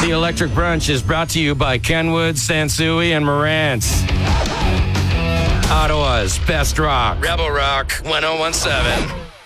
The Electric Brunch is brought to you by Kenwood, Sansui, and Marantz. Ottawa's best rock. Rebel Rock 1017.